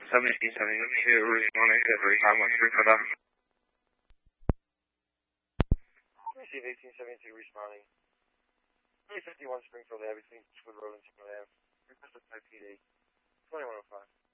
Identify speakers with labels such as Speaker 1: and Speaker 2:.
Speaker 1: 1772 responding to 3513 for that.
Speaker 2: Receive 1872 responding. 351 Springfield Ave between Wood Road and Timber Ave. Request of 5 PD. 2105.